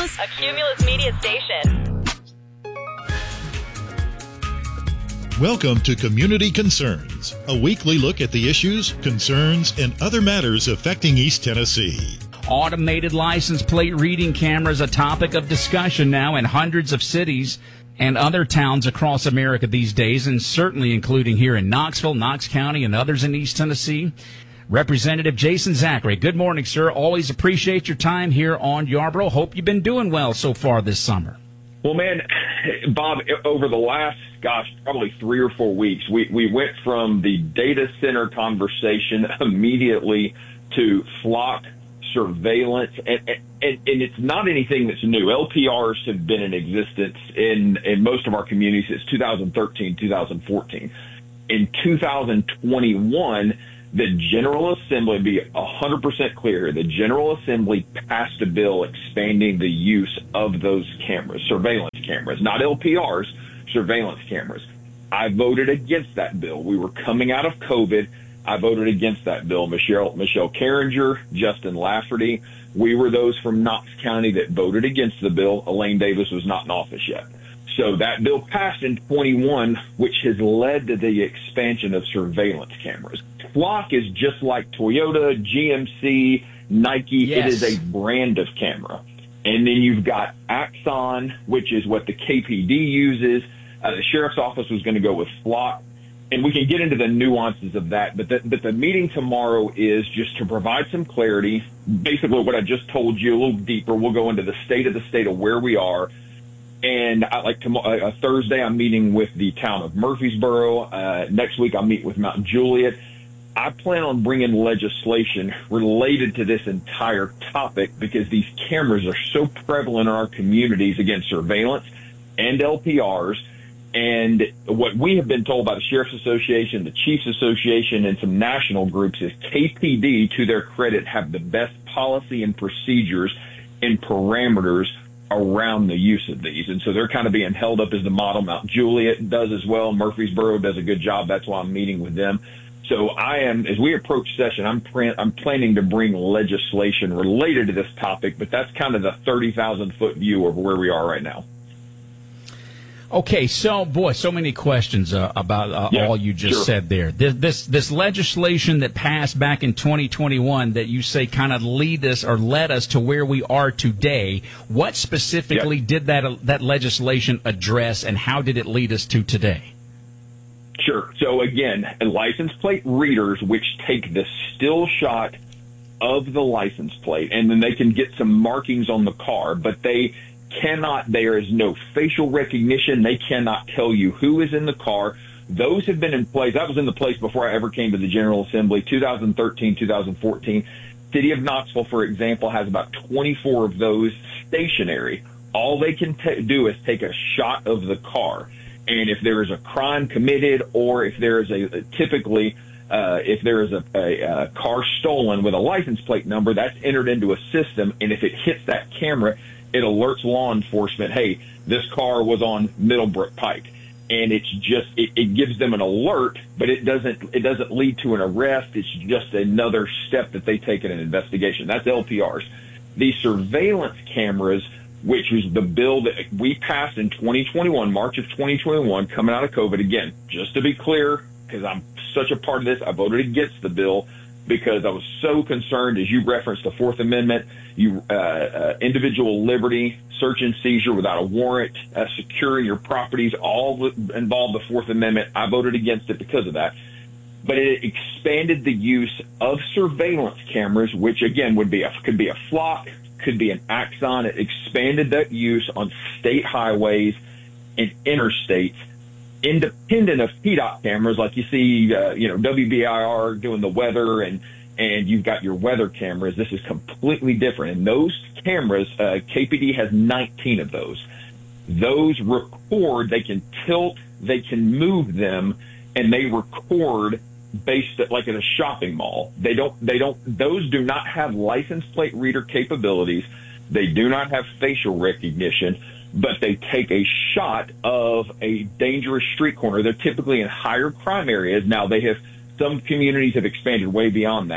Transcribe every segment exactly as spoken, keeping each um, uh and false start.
is a Cumulus Media station. Welcome to Community Concerns, a weekly look at the issues, concerns, and other matters affecting East Tennessee. Automated license plate reading cameras, a topic of discussion now in hundreds of cities and other towns across America these days, and certainly including here in Knoxville, Knox County, and others in East Tennessee. Representative Jason Zachary, good morning, sir. Always appreciate your time here on Yarborough. Hope you've been doing well so far this summer. Well, man, Bob, over the last, gosh, probably three or four weeks, we, we went from the data center conversation immediately to flock surveillance, and, and, and it's not anything that's new. L P Rs have been in existence in, in most of our communities since two thousand thirteen, two thousand fourteen. In two thousand twenty-one, the General Assembly, to be one hundred percent clear, the General Assembly passed a bill expanding the use of those cameras, surveillance cameras, not L P Rs, surveillance cameras. I voted against that bill. We were coming out of COVID. I voted against that bill. Michelle, Michelle Carringer, Justin Lafferty, we were those from Knox County that voted against the bill. Elaine Davis was not in office yet. So that bill passed in twenty-one, which has led to the expansion of surveillance cameras. Flock is just like Toyota, G M C, Nike. Yes. It is a brand of camera. And then you've got Axon, which is what the K P D uses. Uh, the sheriff's office was going to go with Flock. And we can get into the nuances of that, but the, but the meeting tomorrow is just to provide some clarity. Basically, what I just told you, a little deeper. We'll go into the state of the state of where we are. And I, like tomorrow, uh, Thursday, I'm meeting with the town of Murfreesboro. Uh, next week, I'll meet with Mount Juliet. I plan on bringing legislation related to this entire topic because these cameras are so prevalent in our communities, again, surveillance and L P Rs. And what we have been told by the Sheriff's Association, the Chiefs Association, and some national groups is K P D, to their credit, have the best policy and procedures and parameters around the use of these. And so they're kind of being held up as the model. Mount Juliet does as well. Murfreesboro does a good job. That's why I'm meeting with them. So I am, as we approach session, I'm, pre- I'm planning to bring legislation related to this topic, but that's kind of the thirty thousand foot view of where we are right now. Okay, so, boy, so many questions uh, about uh, yeah, all you just sure. said there. This, this this legislation that passed back in twenty twenty-one that you say kind of lead us or led us to where we are today, what specifically yeah. did that uh, that legislation address, and how did it lead us to today? Sure. So, again, license plate readers, which take the still shot of the license plate, and then they can get some markings on the car, but they cannot, there is no facial recognition. They cannot tell you who is in the car. Those have been in place. That was in the place before I ever came to the General Assembly, two thousand thirteen, two thousand fourteen. City of Knoxville, for example, has about twenty-four of those stationary. All they can t- do is take a shot of the car. And if there is a crime committed, or if there is a, typically, uh, if there is a, a, a car stolen with a license plate number, that's entered into a system. And if it hits that camera, it alerts law enforcement, hey, this car was on Middlebrook Pike. And it's just, it, it gives them an alert, but it doesn't, it doesn't lead to an arrest. It's just another step that they take in an investigation. That's L P Rs. The surveillance cameras, which was the bill that we passed in twenty twenty-one, March of twenty twenty-one, coming out of COVID. Again, just to be clear, because I'm such a part of this, I voted against the bill because I was so concerned, as you referenced the Fourth Amendment, you uh, uh, individual liberty, search and seizure without a warrant, uh, securing your properties, all involved the Fourth Amendment. I voted against it because of that. But it expanded the use of surveillance cameras, which again would be a, could be a Flock, could be an Axon. It expanded that use on state highways and interstates, independent of P DOT cameras, like you see, uh, you know, W B I R doing the weather, and and you've got your weather cameras. This is completely different. And those cameras, uh, K P D has nineteen of those. Those record, they can tilt, they can move them, and they record based at, like at a shopping mall. They don't, they don't, those do not have license plate reader capabilities. They do not have facial recognition, but they take a shot of a dangerous street corner. They're typically in higher crime areas. Now, they have, some communities have expanded way beyond that,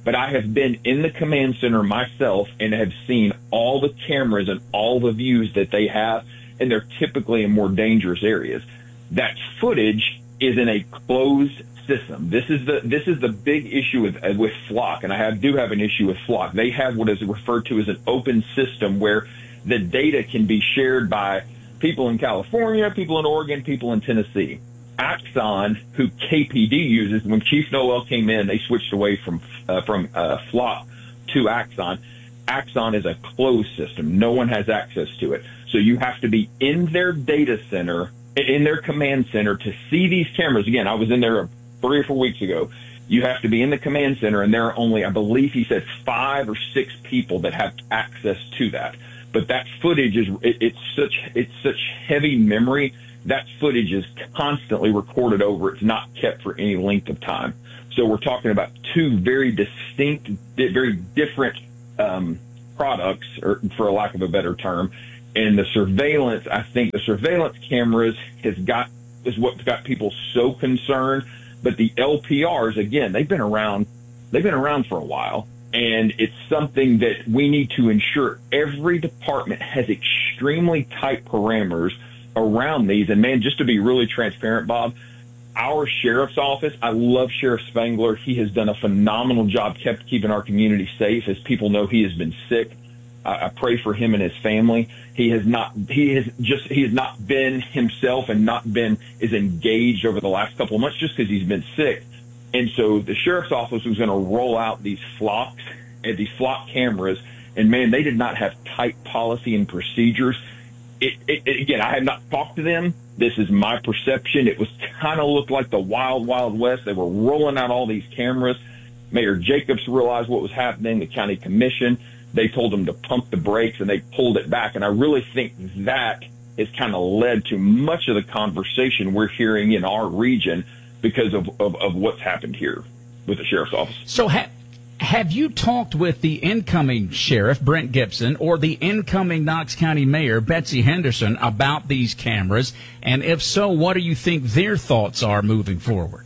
but I have been in the command center myself and have seen all the cameras and all the views that they have, and they're typically in more dangerous areas. That footage is in a closed system. This is the this is the big issue with uh, with Flock, and I have, do have an issue with Flock. They have what is referred to as an open system where the data can be shared by people in California, people in Oregon, people in Tennessee. Axon, who K P D uses, when Chief Noel came in, they switched away from uh, from uh, Flock to Axon. Axon is a closed system. No one has access to it. So you have to be in their data center, in their command center, to see these cameras. Again, I was in there three or four weeks ago. You have to be in the command center, and there are only, I believe he said, five or six people that have access to that. But that footage is, it, it's such, it's such heavy memory. That footage is constantly recorded over. It's not kept for any length of time. So we're talking about two very distinct, very different um, products, or for a lack of a better term. And the surveillance, I think the surveillance cameras has got, is what got people so concerned. But the L P Rs, again, they've been around, they've been around for a while. And it's something that we need to ensure every department has extremely tight parameters around these. And man, just to be really transparent, Bob, our sheriff's office, I love Sheriff Spangler. He has done a phenomenal job kept keeping our community safe. As people know, he has been sick. I, I pray for him and his family. He has not, he has just, he has not been himself and not been as engaged over the last couple of months just because he's been sick. And so the sheriff's office was going to roll out these flocks and these flock cameras. And man, they did not have tight policy and procedures. It, it, it, again, I have not talked to them. This is my perception. It was kind of looked like the wild, wild west. They were rolling out all these cameras. Mayor Jacobs realized what was happening. The county commission, they told them to pump the brakes, and they pulled it back. And I really think that has kind of led to much of the conversation we're hearing in our region because of, of, of what's happened here with the sheriff's office. So ha- have you talked with the incoming sheriff, Brent Gibson, or the incoming Knox County Mayor, Betsy Henderson, about these cameras? And if so, what do you think their thoughts are moving forward?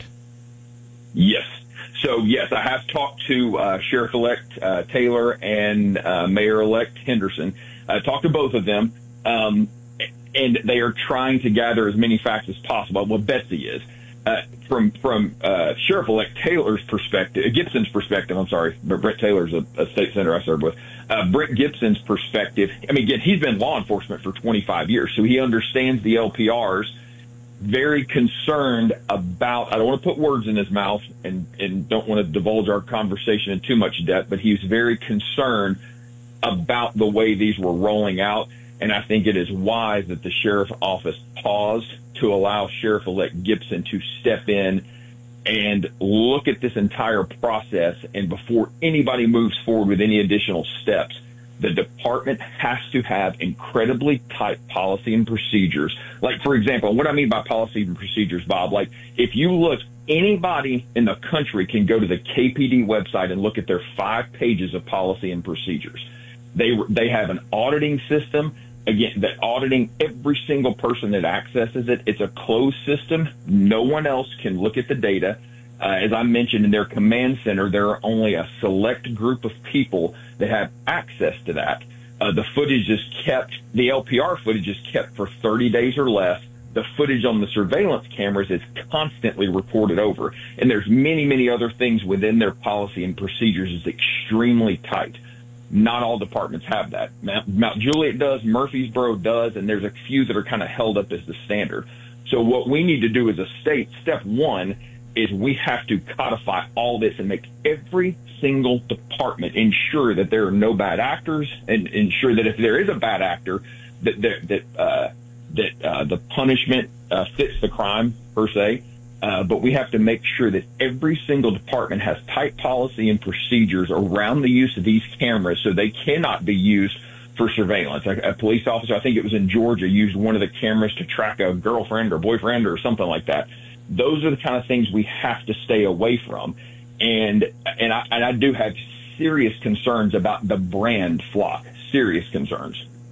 Yes. So, yes, I have talked to uh, Sheriff-elect uh, Taylor and uh, Mayor-elect Henderson. I talked to both of them, um, and they are trying to gather as many facts as possible. Well, Betsy is. Uh, from from uh, Sheriff-elect Taylor's perspective, uh, Gibson's perspective, I'm sorry, but Brett Taylor's a, a state senator I served with. Uh, Brett Gibson's perspective, I mean, again, he's been law enforcement for twenty-five years, so he understands the L P Rs. Very concerned about, I don't want to put words in his mouth and, and don't want to divulge our conversation in too much depth, but he's very concerned about the way these were rolling out. And I think it is wise that the sheriff's office paused to allow Sheriff-elect Gibson to step in and look at this entire process. And before anybody moves forward with any additional steps, the department has to have incredibly tight policy and procedures. Like, for example, what I mean by policy and procedures, Bob, like if you look, anybody in the country can go to the K P D website and look at their five pages of policy and procedures. They they have an auditing system. Again, that auditing every single person that accesses it. It's a closed system. No one else can look at the data. Uh, as I mentioned, in their command center, there are only a select group of people that have access to that. Uh, the footage is kept, the L P R footage is kept for thirty days or less. The footage on the surveillance cameras is constantly reported over. And there's many, many other things within their policy and procedures is extremely tight. Not all departments have that. Mount, Mount Juliet does, Murfreesboro does, and there's a few that are kind of held up as the standard. So what we need to do as a state, step one, is we have to codify all this and make every single department ensure that there are no bad actors and ensure that if there is a bad actor, that that that, uh, that uh, the punishment uh, fits the crime per se. Uh, but we have to make sure that every single department has tight policy and procedures around the use of these cameras so they cannot be used for surveillance. A, a police officer, I think it was in Georgia, used one of the cameras to track a girlfriend or boyfriend or something like that. Those are the kind of things we have to stay away from. And and I, and I do have serious concerns about the brand Flock, serious concerns.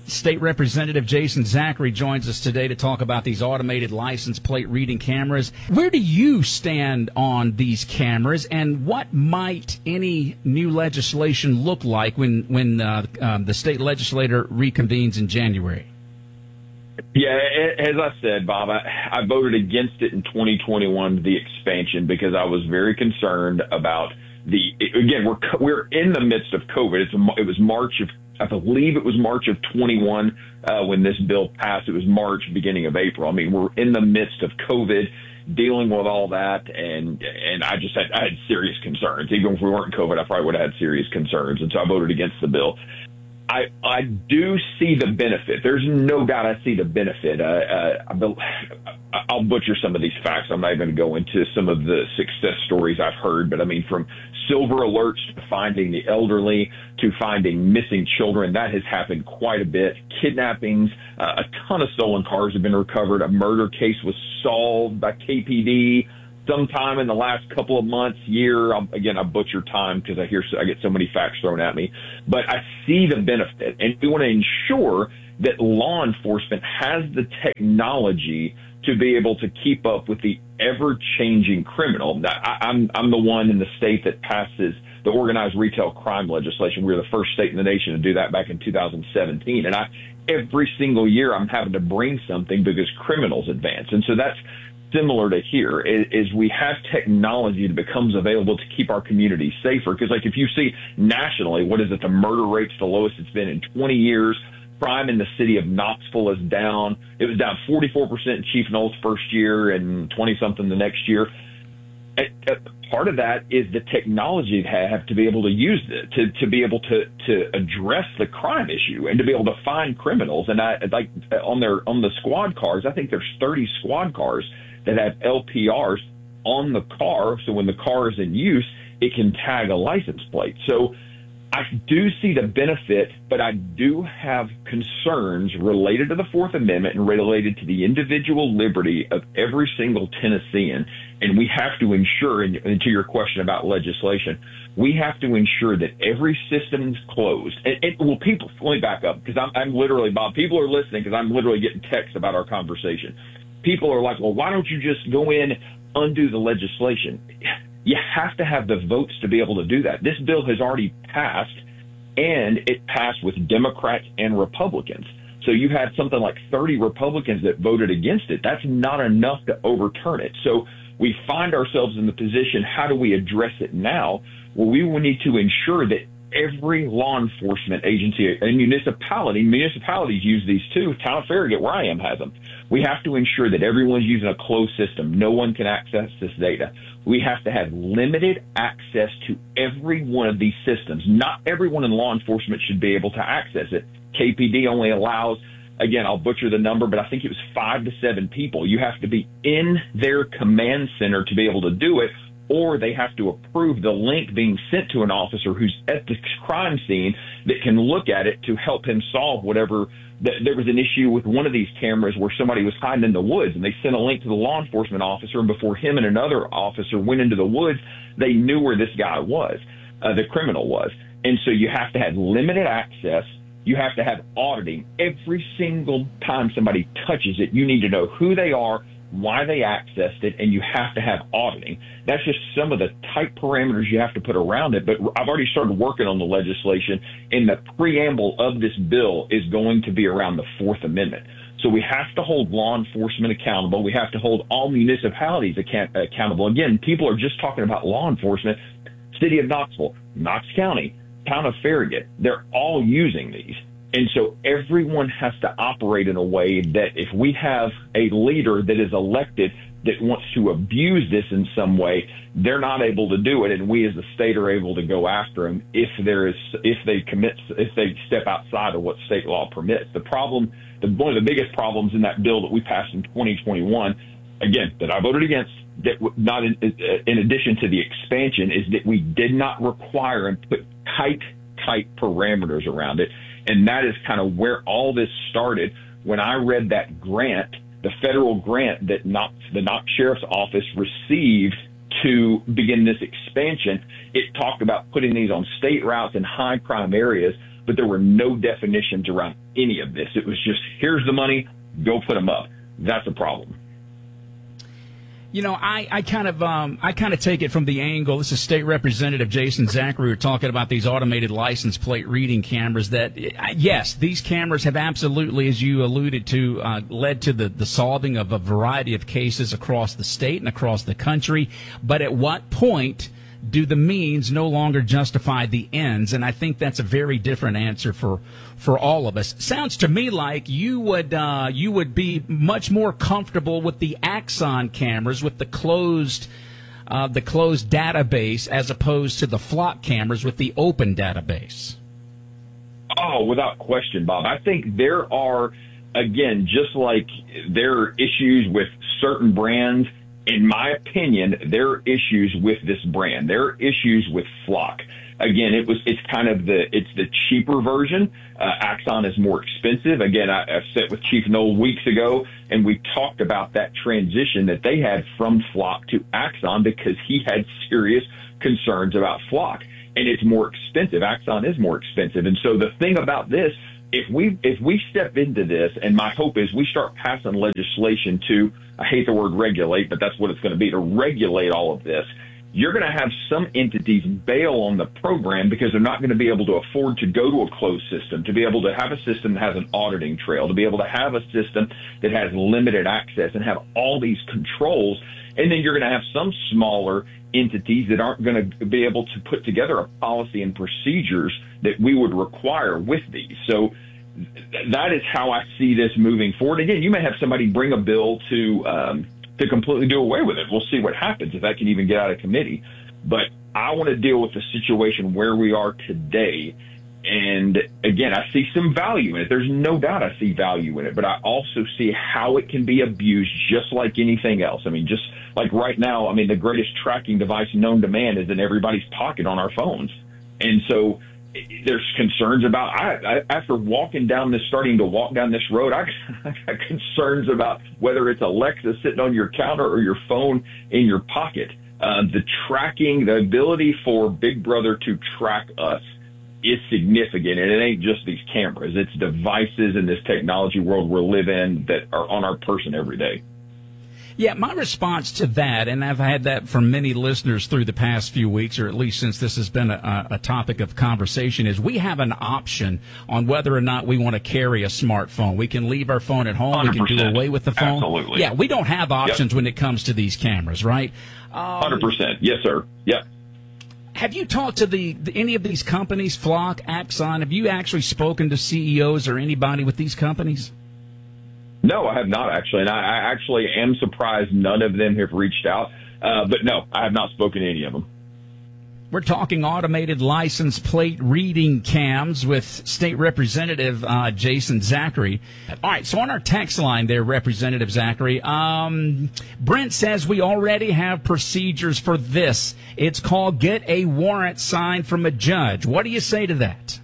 State Representative Jason Zachary joins us today to talk about these automated license plate reading cameras. Where do you stand on these cameras, and what might any new legislation look like when, when uh, um, the state legislature reconvenes in January? Yeah, as I said, Bob, I, I voted against it in twenty twenty-one, the expansion, because I was very concerned about the, again, we're we're in the midst of COVID. It's a, it was March of, I believe it was March of twenty-one uh, when this bill passed. It was March, beginning of April. I mean, we're in the midst of COVID, dealing with all that, and and I just had, I had serious concerns. Even if we weren't in COVID, I probably would have had serious concerns, and so I voted against the bill. I, I do see the benefit. There's no doubt I see the benefit. Uh, uh, I'll butcher some of these facts. I'm not even going to go into some of the success stories I've heard, but I mean, from silver alerts to finding the elderly to finding missing children, that has happened quite a bit. Kidnappings, uh, a ton of stolen cars have been recovered. A murder case was solved by K P D sometime in the last couple of months, year. I'm, again, I butcher time because I hear I get so many facts thrown at me, but I see the benefit, and we want to ensure that law enforcement has the technology to be able to keep up with the ever-changing criminal. Now, I, I'm I'm the one in the state that passes the organized retail crime legislation. We were the first state in the nation to do that back in two thousand seventeen, and I every single year I'm having to bring something because criminals advance, and so that's similar to here, is we have technology that becomes available to keep our communities safer. Because, like, if you see nationally, what is it, the murder rate's the lowest it's been in twenty years. Crime in the city of Knoxville is down. It was down forty-four percent in Chief Knowles' first year and twenty-something the next year. Part of that is the technology they have to be able to use it, to, to be able to, to address the crime issue and to be able to find criminals. And I like on their on the squad cars, I think there's thirty squad cars that have L P Rs on the car, so when the car is in use, it can tag a license plate. So I do see the benefit, but I do have concerns related to the Fourth Amendment and related to the individual liberty of every single Tennessean. And we have to ensure, and to your question about legislation, we have to ensure that every system is closed. And, and well, people, let me back up, because I'm, I'm literally, Bob, people are listening because I'm literally getting texts about our conversation. People are like, well, why don't you just go in, undo the legislation? You have to have the votes to be able to do that. This bill has already passed, and it passed with Democrats and Republicans. So you had something like thirty Republicans that voted against it. That's not enough to overturn it. So we find ourselves in the position, how do we address it now? Well, we will need to ensure that every law enforcement agency and municipality, municipalities use these too. Town of Farragut, where I am, has them. We have to ensure that everyone's using a closed system. No one can access this data. We have to have limited access to every one of these systems. Not everyone in law enforcement should be able to access it. K P D only allows, again, I'll butcher the number, but I think it was five to seven people. You have to be in their command center to be able to do it, or they have to approve the link being sent to an officer who's at the crime scene that can look at it to help him solve whatever. There was an issue with one of these cameras where somebody was hiding in the woods, and they sent a link to the law enforcement officer, and before him and another officer went into the woods, they knew where this guy was, uh, the criminal was. And so you have to have limited access. You have to have auditing. Every single time somebody touches it, you need to know who they are, why they accessed it, and you have to have auditing. That's just some of the tight parameters you have to put around it. But I've already started working on the legislation, and the preamble of this bill is going to be around the Fourth Amendment. So we have to hold law enforcement accountable. We have to hold all municipalities account- accountable. Again, people are just talking about law enforcement. City of Knoxville, Knox County, Town of Farragut, they're all using these. And so everyone has to operate in a way that if we have a leader that is elected that wants to abuse this in some way, they're not able to do it. And we as the state are able to go after them if there is, if they commit, if they step outside of what state law permits. The problem, the, one of the biggest problems in that bill that we passed in twenty twenty-one, again, that I voted against, that not in, in addition to the expansion, is that we did not require and put tight, tight parameters around it. And that is kind of where all this started. When I read that grant, the federal grant that Knox, the Knox Sheriff's Office received to begin this expansion, it talked about putting these on state routes in high crime areas. but there were no definitions around any of this. It was just, here's the money, go put them up. That's a problem. You know, I, I kind of um, I kind of take it from the angle. This is State Representative Jason Zachary. We're talking about these automated license plate reading cameras that, yes, these cameras have absolutely, as you alluded to, uh, led to the, the solving of a variety of cases across the state and across the country. But at what point do the means no longer justify the ends? And I think that's a very different answer for for all of us. Sounds to me like you would uh, you would be much more comfortable with the Axon cameras, with the closed uh, the closed database, as opposed to the Flock cameras with the open database. Oh, without question, Bob. I think there are, again, just like there are issues with certain brands. In my opinion, there are issues with this brand. There are issues with Flock. Again, it was, it's kind of the, it's the cheaper version. Uh, Axon is more expensive. Again, I, I sat with Chief Noel weeks ago and we talked about that transition that they had from Flock to Axon because he had serious concerns about Flock, and it's more expensive. Axon is more expensive. And so the thing about this, if we, if we step into this, and my hope is we start passing legislation to, I hate the word regulate, but that's what it's going to be, to regulate all of this, you're going to have some entities bail on the program because they're not going to be able to afford to go to a closed system, to be able to have a system that has an auditing trail, to be able to have a system that has limited access and have all these controls. And then you're going to have some smaller entities that aren't going to be able to put together a policy and procedures that we would require with these. So that is how I see this moving forward. Again, you may have somebody bring a bill to um, to completely do away with it. We'll see what happens if that can even get out of committee. But I want to deal with the situation where we are today. And again, I see some value in it. There's no doubt I see value in it, but I also see how it can be abused just like anything else. I mean, just like right now, I mean, the greatest tracking device known to man is in everybody's pocket on our phones. And so there's concerns about, I, I, after walking down this, starting to walk down this road, I, I got concerns about whether it's Alexa sitting on your counter or your phone in your pocket. Uh, the tracking, the ability for Big Brother to track us is significant, and it ain't just these cameras. It's devices in this technology world we live in that are on our person every day. Yeah, my response to that, and I've had that from many listeners through the past few weeks, or at least since this has been a, a topic of conversation, is we have an option on whether or not we want to carry a smartphone. We can leave our phone at home. one hundred percent. We can do away with the phone. Absolutely. Yeah, we don't have options Yep. when it comes to these cameras, right? Um, one hundred percent. Yes, sir. Yep. Have you talked to the, the any of these companies, Flock, Axon? Have you actually spoken to C E Os or anybody with these companies? No, I have not actually, and I, I actually am surprised none of them have reached out. Uh, but no, I have not spoken to any of them. We're talking automated license plate reading cams with State Representative uh, Jason Zachary. All right, so on our text line there, Representative Zachary, um, Brent says we already have procedures for this. It's called get a warrant signed from a judge. What do you say to that?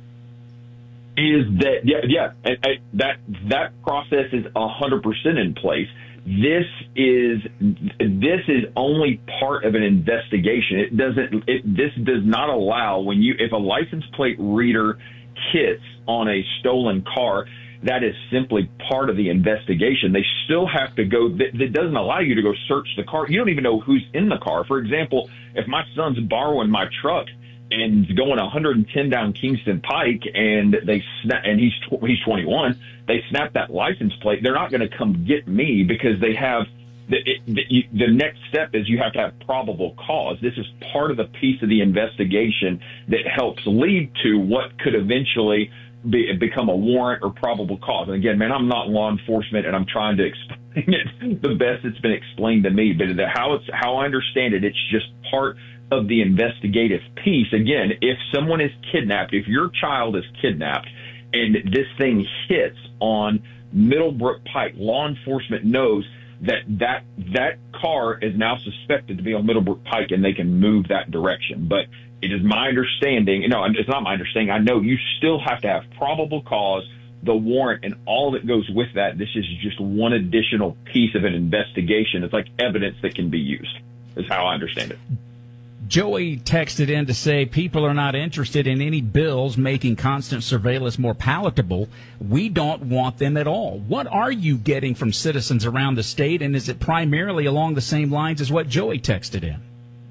Is that, yeah, yeah, and, and that, that process is a hundred percent in place. This is, this is only part of an investigation. It doesn't, it, this does not allow when you, if a license plate reader hits on a stolen car, that is simply part of the investigation. They still have to go, that, that doesn't allow you to go search the car. You don't even know who's in the car. For example, if my son's borrowing my truck and going one hundred ten down Kingston Pike, and they snap, and he's tw- he's twenty-one. They snap that license plate. They're not going to come get me because they have the, it, the you, the next step is you have to have probable cause. This is part of the piece of the investigation that helps lead to what could eventually be, become a warrant or probable cause. And again, man, I'm not law enforcement, and I'm trying to explain it the best it's been explained to me. But the, how it's how I understand it, it's just part of the investigative piece. Again, if someone is kidnapped, if your child is kidnapped and this thing hits on Middlebrook Pike, law enforcement knows that that, that car is now suspected to be on Middlebrook Pike and they can move that direction. But it is my understanding, no, it's not my understanding. I know you still have to have probable cause, the warrant, and all that goes with that. This is just one additional piece of an investigation. It's like evidence that can be used, is how I understand it. Joey texted in to say people are not interested in any bills making constant surveillance more palatable. We don't want them at all. What are you getting from citizens around the state, and is it primarily along the same lines as what Joey texted in?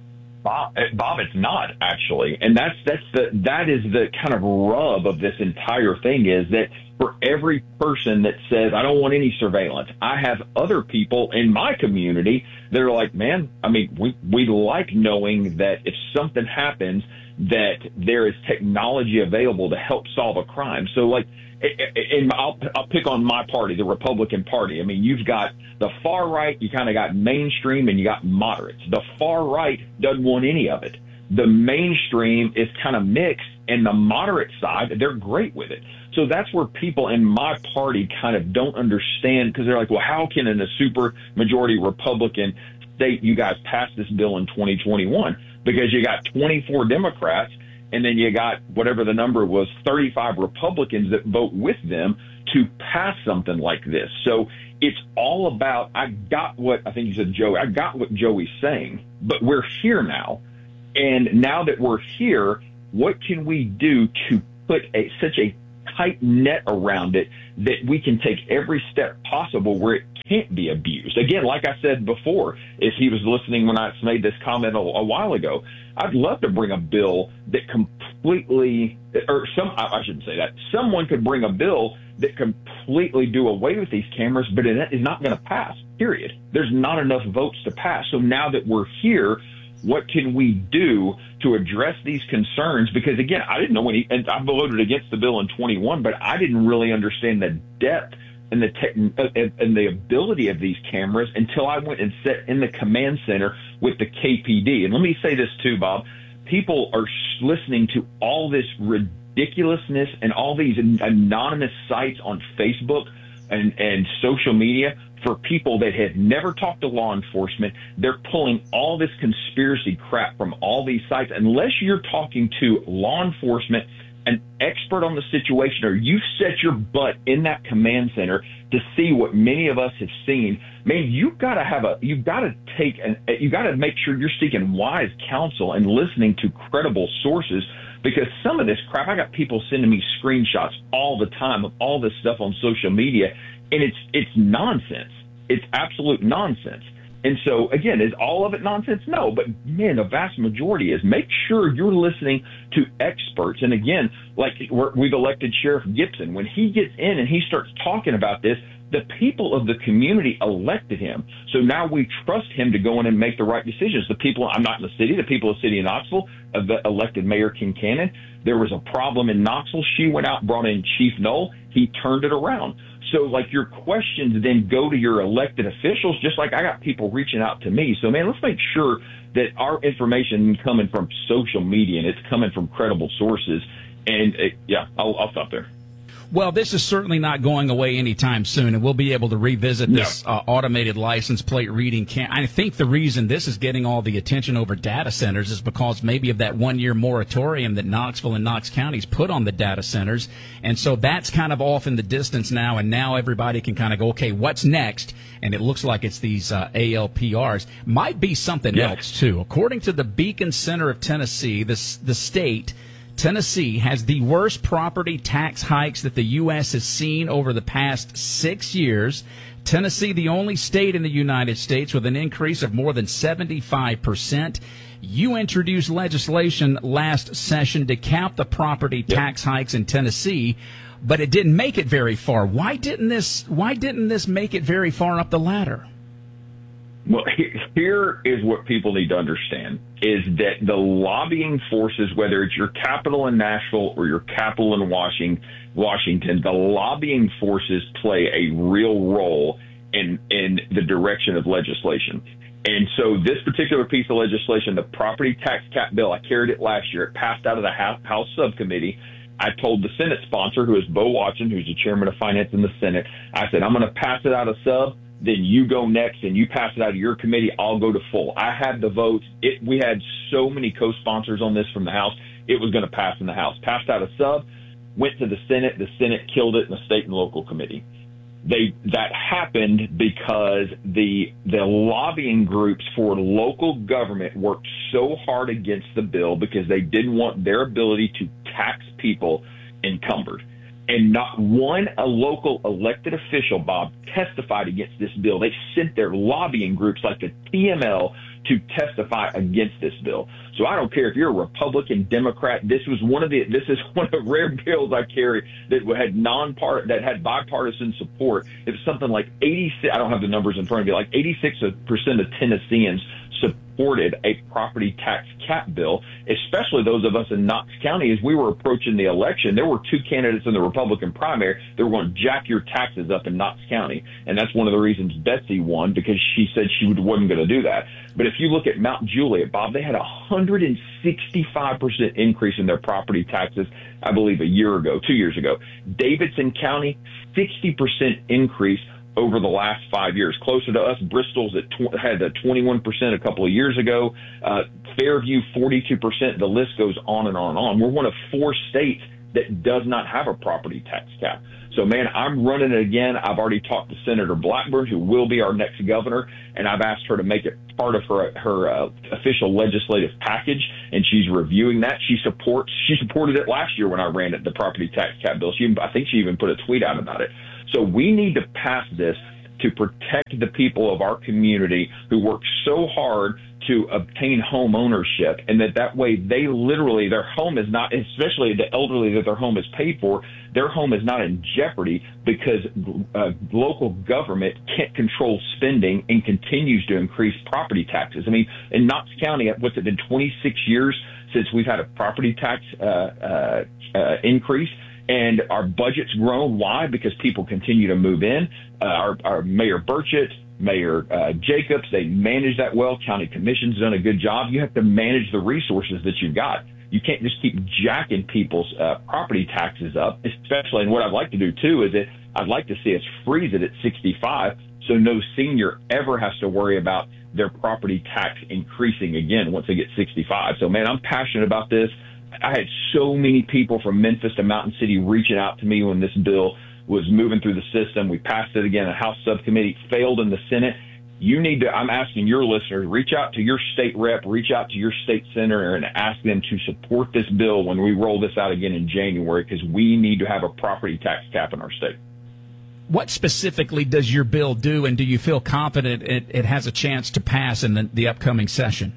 Bob, Bob, it's not actually, and that's that's the that is the kind of rub of this entire thing is that for every person that says I don't want any surveillance, I have other people in my community that are like, man, I mean, we we like knowing that if something happens, that there is technology available to help solve a crime. So, like, and I'll I'll pick on my party, the Republican Party. I mean, you've got the far right, you kind of got mainstream, and you got moderates. The far right doesn't want any of it. The mainstream is kind of mixed, and the moderate side, they're great with it. So that's where people in my party kind of don't understand, because they're like, well, how can in a super majority Republican state you guys pass this bill in twenty twenty-one? Because you got twenty-four Democrats, and then you got whatever the number was, thirty-five Republicans that vote with them to pass something like this. So it's all about, I got what, I think you said Joey, I got what Joey's saying, but we're here now. And now that we're here, what can we do to put a, such a tight net around it that we can take every step possible where it can't be abused? Again, like I said before, if he was listening when I made this comment a, a while ago, I'd love to bring a bill that completely, or some, I shouldn't say that, someone could bring a bill that completely do away with these cameras, but it is not going to pass, period. There's not enough votes to pass. So now that we're here, what can we do to address these concerns? Because, again, I didn't know when he, and I voted against the bill in twenty-one, but I didn't really understand the depth and the tech, and the ability of these cameras until I went and sat in the command center with the K P D. And let me say this too, Bob. People are listening to all this ridiculousness and all these anonymous sites on Facebook and, and social media for people that have never talked to law enforcement. They're pulling all this conspiracy crap from all these sites. Unless you're talking to law enforcement, an expert on the situation, or you've set your butt in that command center to see what many of us have seen, man, you've got to have a, you've got to take and you got to make sure you're seeking wise counsel and listening to credible sources, because some of this crap, I got people sending me screenshots all the time of all this stuff on social media, and it's, it's nonsense. It's absolute nonsense. And so, again, is all of it nonsense? No, but, man, the vast majority is. Make sure you're listening to experts. And, again, like we're, we've elected Sheriff Gibson. When he gets in and he starts talking about this, the people of the community elected him. So now we trust him to go in and make the right decisions. The people, I'm not in the city, the people of the city of Knoxville have elected Mayor Kincannon. There was a problem in Knoxville. She went out and brought in Chief Knoll. He turned it around. So, like, your questions then go to your elected officials, just like I got people reaching out to me. So, man, let's make sure that our information is coming from social media and it's coming from credible sources. And, uh, yeah, I'll, I'll stop there. Well, this is certainly not going away anytime soon, and we'll be able to revisit this no. uh, automated license plate reading. Cam- I think the reason this is getting all the attention over data centers is because maybe of that one-year moratorium that Knoxville and Knox counties put on the data centers, and so that's kind of off in the distance now, and now everybody can kind of go, okay, what's next? And it looks like it's these uh, A L P Rs. Might be something yeah. else, too. According to the Beacon Center of Tennessee, this, the state – Tennessee has the worst property tax hikes that the U S has seen over the past six years. Tennessee, the only state in the United States with an increase of more than seventy-five percent. You introduced legislation last session to cap the property yep. tax hikes in Tennessee, but it didn't make it very far. Why didn't this, why didn't this make it very far up the ladder? Well, here is what people need to understand, is that the lobbying forces, whether it's your capital in Nashville or your capital in Washington, Washington, the lobbying forces play a real role in, in the direction of legislation. And so this particular piece of legislation, the property tax cap bill, I carried it last year. It passed out of the House subcommittee. I told the Senate sponsor, who is Bo Watson, who's the chairman of finance in the Senate, I said, I'm going to pass it out of sub. Then you go next and you pass it out of your committee. I'll go to full. I had the votes. It, we had so many co-sponsors on this from the House. It was going to pass in the House. Passed out of sub, went to the Senate. The Senate killed it in the state and local committee. They that happened because the the lobbying groups for local government worked so hard against the bill because they didn't want their ability to tax people encumbered. And not one a local elected official, Bob, testified against this bill. They sent their lobbying groups like the T M L to testify against this bill. So I don't care if you're a Republican, Democrat. This was one of the this is one of the rare bills I carry that had non-part that had bipartisan support. It was something like eighty-six. I don't have the numbers in front of me. Like eighty-six percent of Tennesseans supported a property tax cap bill, especially those of us in Knox County. As we were approaching the election, there were two candidates in the Republican primary that were going to jack your taxes up in Knox County. And that's one of the reasons Betsy won, because she said she wasn't going to do that. But if you look at Mount Juliet, Bob, they had a one hundred sixty-five percent increase in their property taxes, I believe, a year ago, two years ago. Davidson County, sixty percent increase over the last five years. Closer to us, Bristol's at tw- had a twenty-one percent a couple of years ago. Uh, Fairview, forty-two percent. The list goes on and on and on. We're one of four states that does not have a property tax cap. So, man, I'm running it again. I've already talked to Senator Blackburn, who will be our next governor, and I've asked her to make it part of her her uh, official legislative package, and she's reviewing that. She supports. She supported it last year when I ran it, the property tax cap bill. She, I think she even put a tweet out about it. So we need to pass this to protect the people of our community who work so hard to obtain home ownership, and that that way they literally, their home is not, especially the elderly that their home is paid for, their home is not in jeopardy because uh, local government can't control spending and continues to increase property taxes. I mean, in Knox County, what's it been, twenty-six years since we've had a property tax uh, uh, uh, increase? And our budget's grown. Why? Because people continue to move in. Uh, our, our Mayor Burchett, Mayor uh, Jacobs, they manage that well. County Commission's done a good job. You have to manage the resources that you've got. You can't just keep jacking people's uh, property taxes up, especially. And what I'd like to do, too, is that I'd like to see us freeze it at sixty-five so no senior ever has to worry about their property tax increasing again once they get sixty-five. So, man, I'm passionate about this. I had so many people from Memphis to Mountain City reaching out to me when this bill was moving through the system. We passed it again. A House subcommittee failed in the Senate. You need to, I'm asking your listeners, reach out to your state rep, reach out to your state senator and ask them to support this bill when we roll this out again in January, because we need to have a property tax cap in our state. What specifically does your bill do, and do you feel confident it, it has a chance to pass in the, the upcoming session?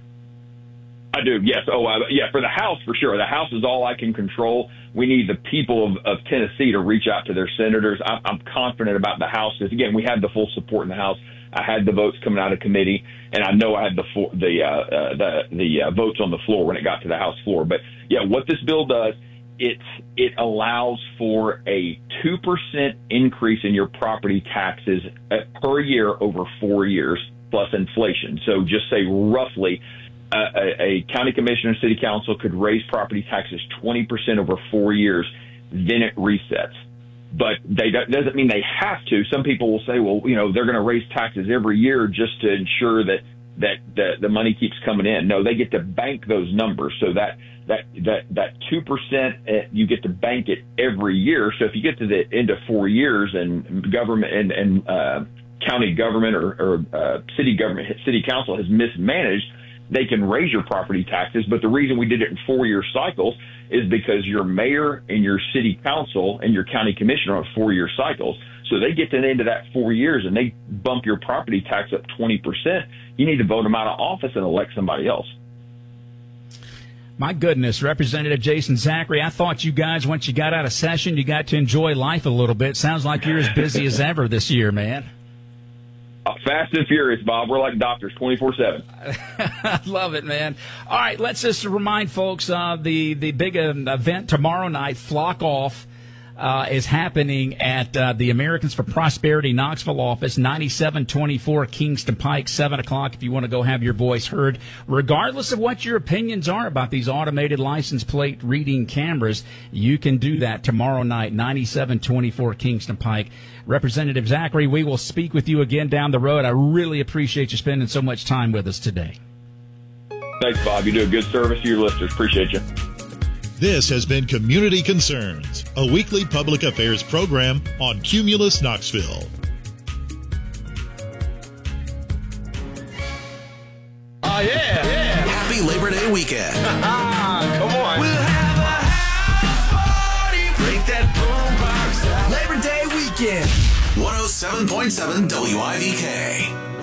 I do, yes. Oh, uh, yeah, for the House, for sure. The House is all I can control. We need the people of, of Tennessee to reach out to their senators. I'm, I'm confident about the House, because, again, we had the full support in the House. I had the votes coming out of committee, and I know I had the full, the uh, uh, the, the uh, votes on the floor when it got to the House floor. But, yeah, what this bill does, it's, it allows for a two percent increase in your property taxes per year over four years plus inflation. So just say roughly uh, a, a county commissioner and city council could raise property taxes twenty percent over four years, then it resets. But they that doesn't mean they have to. Some people will say, well, you know, they're going to raise taxes every year just to ensure that that the, the money keeps coming in. No, they get to bank those numbers. So that that that that two percent, you get to bank it every year. So if you get to the end of four years and government and, and uh, county government or, or uh, city government, city council has mismanaged, they can raise your property taxes. But the reason we did it in four-year cycles is because your mayor and your city council and your county commissioner are on four-year cycles. So they get to the end of that four years and they bump your property tax up twenty percent. You need to vote them out of office and elect somebody else. My goodness, Representative Jason Zachary, I thought you guys, once you got out of session, you got to enjoy life a little bit. Sounds like you're as busy as ever this year, man. Fast and furious, Bob. We're like doctors, twenty-four seven. I love it, man. All right, let's just remind folks, uh, the, the big uh, event tomorrow night, Flock Off, uh, is happening at uh, the Americans for Prosperity Knoxville office, ninety-seven twenty-four Kingston Pike, seven o'clock if you want to go have your voice heard. Regardless of what your opinions are about these automated license plate reading cameras, you can do that tomorrow night, ninety-seven twenty-four Kingston Pike. Representative Zachary, we will speak with you again down the road. I really appreciate you spending so much time with us today. Thanks, Bob. You do a good service to your listeners. Appreciate you. This has been Community Concerns, a weekly public affairs program on Cumulus Knoxville. Oh, yeah, yeah. Happy Labor Day weekend. Come on. We'll have a house party. Break that boombox out. Labor Day weekend. one oh seven point seven W I V K.